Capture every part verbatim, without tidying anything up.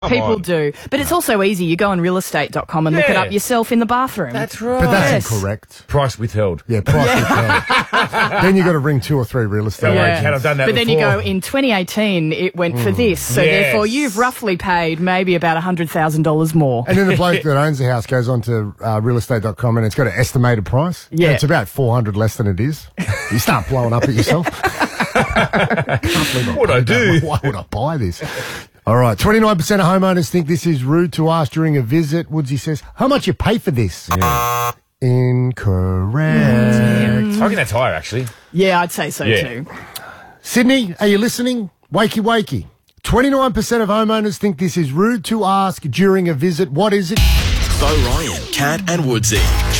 People do. But it's also easy. You go on real estate dot com and look it Yeah. up yourself in the bathroom. That's right. But that's Yes. incorrect. Price withheld. Yeah, price withheld. Then you got to ring two or three real estate Yeah. agents. Cat, I've done that But then you before. go, in twenty eighteen, it went for this. So Yes. therefore, you've roughly paid maybe about one hundred thousand dollars more. And then the bloke that owns the house goes on to uh, real estate dot com and it's got an estimated price. Yeah. And it's about four hundred less than it is. You start blowing up at yourself. What'd I do? Why would I buy this? All right, twenty-nine percent of homeowners think this is rude to ask during a visit. Woodsy says, how much you pay for this? Yeah. Incorrect. I reckon that's higher, actually. Yeah, I'd say so Yeah. too. Sydney, are you listening? Wakey, wakey. twenty-nine percent of homeowners think this is rude to ask during a visit. What is it? Bo Ryan, Cat and Woodsy.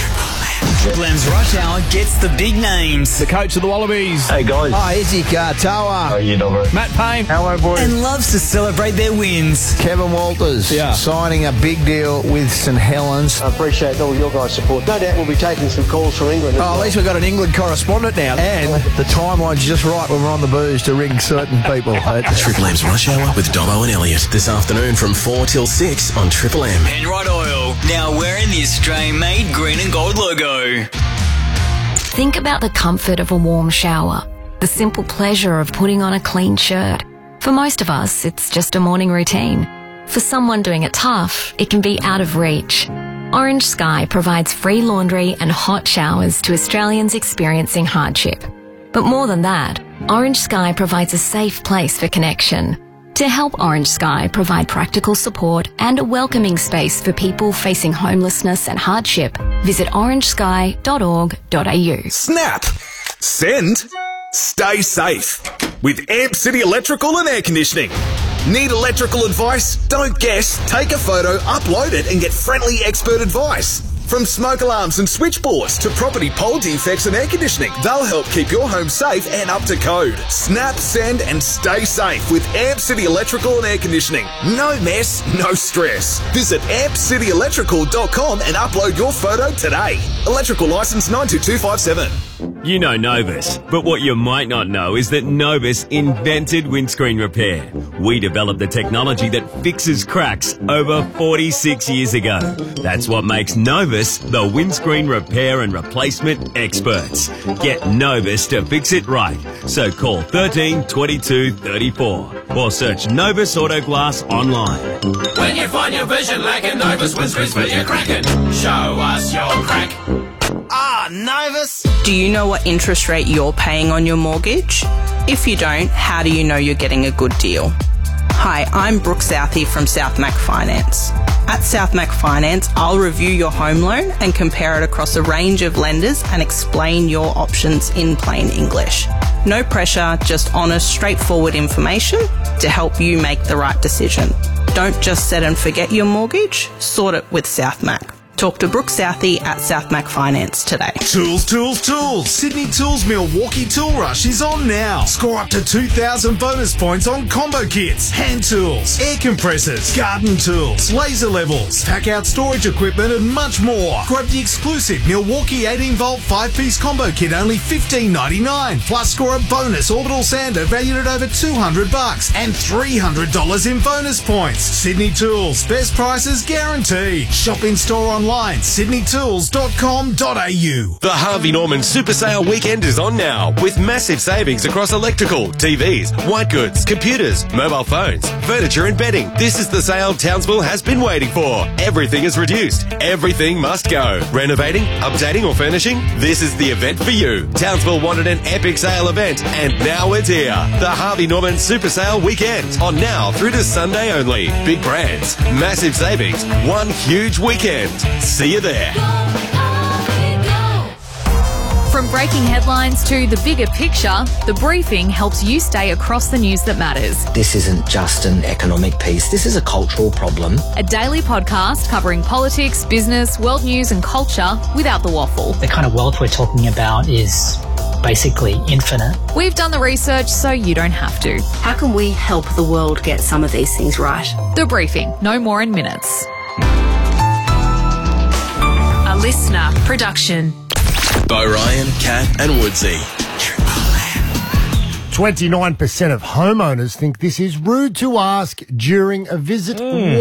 Triple M's Rush Hour gets the big names. The coach of the Wallabies. Hey guys. Hi, Izzy Kartawa. How you doing? Matt Payne. Hello boys. And loves to celebrate their wins. Kevin Walters Yeah. signing a big deal with St Helens. I appreciate all your guys' support. No doubt we'll be taking some calls from England. Oh, at least we've got an England correspondent now. And the timeline's just right when we're on the booze to ring certain people. Triple M's Rush Hour with Dobbo and Elliot this afternoon from four till six on Triple M. Penrite Oil, now wearing the Australian-made green and gold logo. Think about the comfort of a warm shower, the simple pleasure of putting on a clean shirt. For most of us, it's just a morning routine. For someone doing it tough, it can be out of reach. Orange Sky provides free laundry and hot showers to Australians experiencing hardship. But more than that, Orange Sky provides a safe place for connection. To help Orange Sky provide practical support and a welcoming space for people facing homelessness and hardship, visit orange sky dot org dot a u. Snap! Send! Stay safe with Amp City Electrical and Air Conditioning. Need electrical advice? Don't guess. Take a photo, upload it, and get friendly expert advice. From smoke alarms and switchboards to property pole defects and air conditioning, they'll help keep your home safe and up to code. Snap, send, and stay safe with Amp City Electrical and Air Conditioning. No mess, no stress. Visit amp city electrical dot com and upload your photo today. Electrical license nine two two five seven. You know Novus, but what you might not know is that Novus invented windscreen repair. We developed the technology that fixes cracks over forty-six years ago. That's what makes Novus the windscreen repair and replacement experts. Get Novus to fix it right. So call thirteen twenty-two thirty-four or search Novus Auto Glass online. When you find your vision lacking, Novus windscreens for your cracking. Show us your crack. Ah, Novus. Do you know what interest rate you're paying on your mortgage? If you don't, how do you know you're getting a good deal? Hi, I'm Brooke Southey from South Mac Finance. At South Mac Finance, I'll review your home loan and compare it across a range of lenders and explain your options in plain English. No pressure, just honest, straightforward information to help you make the right decision. Don't just set and forget your mortgage, sort it with South Mac. Talk to Brooke Southey at South Mac Finance today. Tools, tools, tools. Sydney Tools Milwaukee Tool Rush is on now. Score up to two thousand bonus points on combo kits, hand tools, air compressors, garden tools, laser levels, pack out storage equipment and much more. Grab the exclusive Milwaukee eighteen volt five piece combo kit only fifteen ninety-nine. Plus score a bonus orbital sander valued at over two hundred bucks and three hundred dollars in bonus points. Sydney Tools, best prices guaranteed. Shop in store online. sydney tools dot com dot a u. The Harvey Norman Super Sale Weekend is on now with massive savings across electrical, T Vs, white goods, computers, mobile phones, furniture and bedding. This is the sale Townsville has been waiting for. Everything is reduced. Everything must go. Renovating, updating or furnishing? This is the event for you. Townsville wanted an epic sale event and now it's here. The Harvey Norman Super Sale Weekend on now through to Sunday only. Big brands, massive savings, one huge weekend. See you there. From breaking headlines to the bigger picture, The Briefing helps you stay across the news that matters. This isn't just an economic piece, this is a cultural problem. A daily podcast covering politics, business, world news and culture without the waffle. The kind of wealth we're talking about is basically infinite. We've done the research so you don't have to. How can we help the world get some of these things right? The Briefing, no more in minutes. A listener production. Bo Ryan, Cat and Woodsy. twenty-nine percent of homeowners think this is rude to ask during a visit.